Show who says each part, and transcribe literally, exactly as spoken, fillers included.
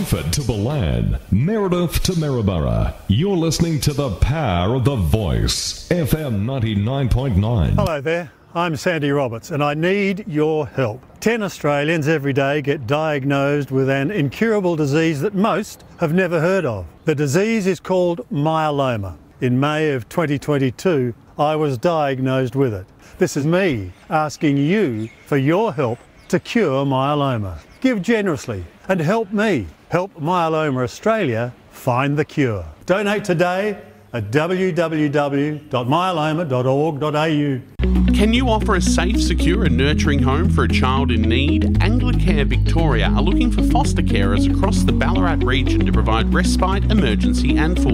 Speaker 1: Langford to Balan, Meredith to Maryborough. You're listening to the power of the voice, F M ninety-nine point nine.
Speaker 2: Hello there, I'm Sandy Roberts and I need your help. Ten Australians every day get diagnosed with an incurable disease that most have never heard of. The disease is called myeloma. In May of twenty twenty-two, I was diagnosed with it. This is me asking you for your help to cure myeloma. Give generously and help me help Myeloma Australia find the cure. Donate today at w w w dot myeloma dot org dot a u.
Speaker 3: Can you offer a safe, secure and nurturing home for a child in need? Anglicare Victoria are looking for foster carers across the Ballarat region to provide respite, emergency and full